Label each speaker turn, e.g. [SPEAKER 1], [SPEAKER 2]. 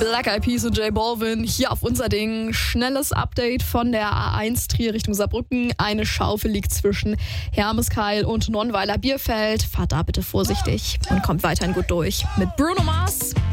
[SPEAKER 1] Black Eyed Peas und J Balvin hier auf unser Ding. Schnelles Update von der A1 Trier Richtung Saarbrücken. Eine Schaufel liegt zwischen Hermeskeil und Nonnweiler Bierfeld. Fahrt da bitte vorsichtig und kommt weiterhin gut durch. Mit Bruno Mars.